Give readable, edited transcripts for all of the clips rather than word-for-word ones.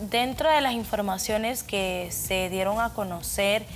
dentro de las informaciones que se dieron a conocer,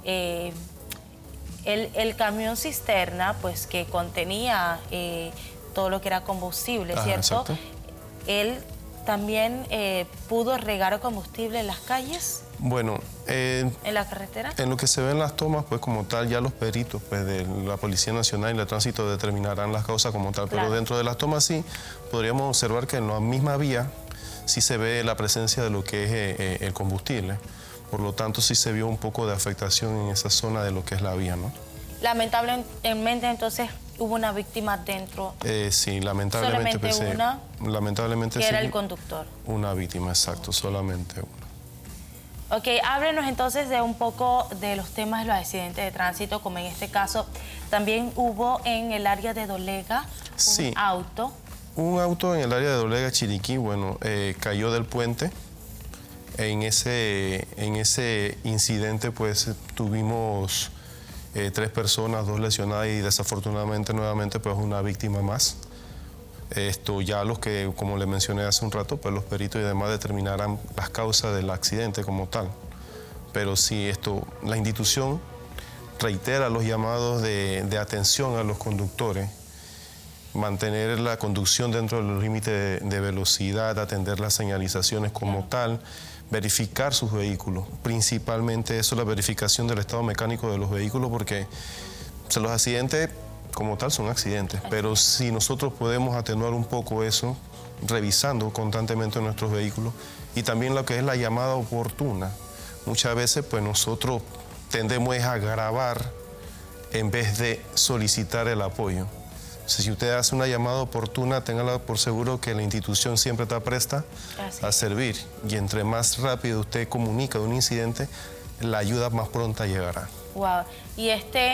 el camión cisterna, pues que contenía todo lo que era combustible, ¿cierto? Exacto. Él también pudo regar combustible en las calles. Bueno, ¿En la carretera? En lo que se ve en las tomas, pues como tal, ya los peritos pues, de la Policía Nacional y el Tránsito determinarán las causas como tal. Claro. Pero dentro de las tomas sí, podríamos observar que en la misma vía sí se ve la presencia de lo que es el combustible. Por lo tanto, sí se vio un poco de afectación en esa zona de lo que es la vía, ¿no? Lamentablemente, entonces, hubo una víctima dentro. Sí, lamentablemente. Solamente una, lamentablemente que sí, era el conductor. Una víctima, exacto, solamente una. Ok, háblenos entonces de un poco de los temas de los accidentes de tránsito, como en este caso también hubo en el área de Dolega Sí, un auto. Un auto en el área de Dolega, Chiriquí, bueno, cayó del puente. En ese incidente pues tuvimos 3 personas, 2 lesionadas y desafortunadamente nuevamente pues una víctima más. Ya los que, como le mencioné hace un rato, pues los peritos y demás determinarán las causas del accidente como tal. Pero sí, la institución reitera los llamados de atención a los conductores, mantener la conducción dentro de los límites de velocidad, atender las señalizaciones como tal, verificar sus vehículos. Principalmente eso, la verificación del estado mecánico de los vehículos, porque los accidentes como tal son accidentes, pero si nosotros podemos atenuar un poco eso, revisando constantemente nuestros vehículos y también lo que es la llamada oportuna. Muchas veces pues nosotros tendemos a grabar en vez de solicitar el apoyo. Si usted hace una llamada oportuna, téngala por seguro que la institución siempre está presta a servir. Y entre más rápido usted comunica de un incidente, la ayuda más pronta llegará. Wow. Y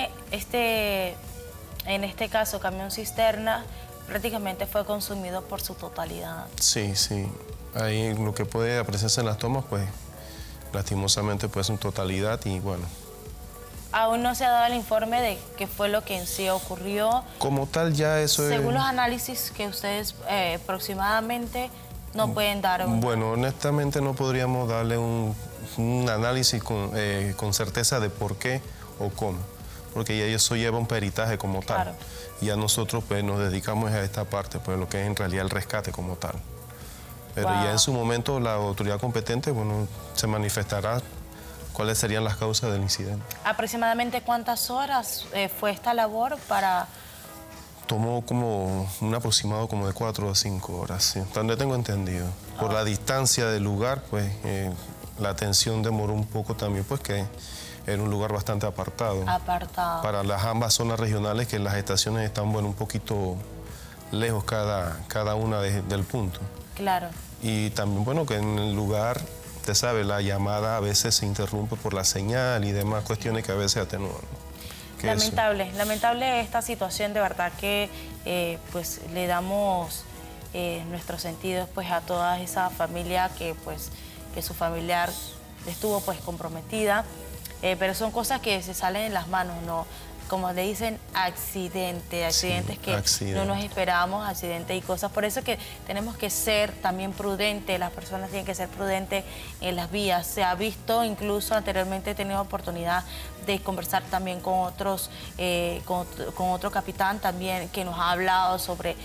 en este caso, camión cisterna, prácticamente fue consumido por su totalidad. Sí, sí. Ahí lo que puede apreciarse en las tomas, pues, lastimosamente, pues, en totalidad y bueno. Aún no se ha dado el informe de qué fue lo que en sí ocurrió. Como tal, ya eso es... Según los análisis que ustedes aproximadamente no pueden dar... Bueno, honestamente no podríamos darle un análisis con certeza de por qué o cómo, porque ya eso lleva un peritaje como tal. Claro. Y ya nosotros pues nos dedicamos a esta parte, pues lo que es en realidad el rescate como tal. Pero ya en su momento la autoridad competente, bueno, se manifestará cuáles serían las causas del incidente. ¿Aproximadamente cuántas horas fue esta labor para...? Tomó como un aproximado como de 4 a 5 horas, sí, donde tengo entendido. Por la distancia del lugar, pues la atención demoró un poco también, pues que era un lugar bastante apartado. Para las ambas zonas regionales, que las estaciones están, bueno, un poquito lejos cada una del punto. Claro. Y también, bueno, que en el lugar, usted sabe, la llamada a veces se interrumpe por la señal y demás cuestiones que a veces atenúan. Lamentable esta situación, de verdad que pues le damos nuestros sentidos pues a toda esa familia que su familiar estuvo pues comprometida, pero son cosas que se salen de las manos, ¿no? Como le dicen, accidentes que no nos esperábamos, accidentes y cosas. Por eso que tenemos que ser también prudentes, las personas tienen que ser prudentes en las vías. Se ha visto, incluso anteriormente he tenido oportunidad de conversar también con otros, con otro capitán también que nos ha hablado sobre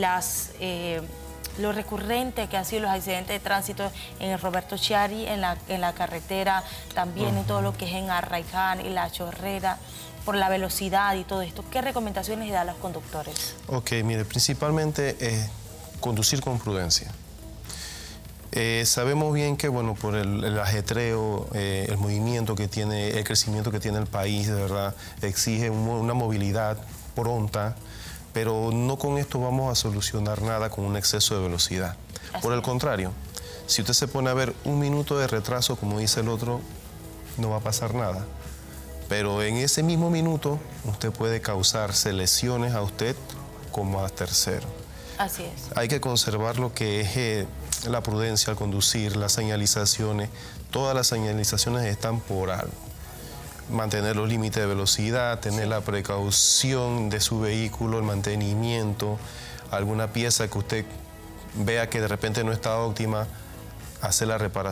lo recurrente que han sido los accidentes de tránsito en el Roberto Chiari, en la carretera, también en todo lo que es en Arraiján y La Chorrera, por la velocidad y todo esto. ¿Qué recomendaciones le da a los conductores? Ok, mire, principalmente conducir con prudencia. Sabemos bien que, bueno, por el ajetreo, el movimiento que tiene, el crecimiento que tiene el país, de verdad, exige una movilidad pronta, pero no con esto vamos a solucionar nada con un exceso de velocidad. Por el contrario, si usted se pone a ver 1 minuto de retraso, como dice el otro, no va a pasar nada. Pero en ese mismo minuto, usted puede causarse lesiones a usted como a tercero. Así es. Hay que conservar lo que es la prudencia al conducir, las señalizaciones. Todas las señalizaciones están por algo. Mantener los límites de velocidad, tener la precaución de su vehículo, el mantenimiento, alguna pieza que usted vea que de repente no está óptima, hacer la reparación.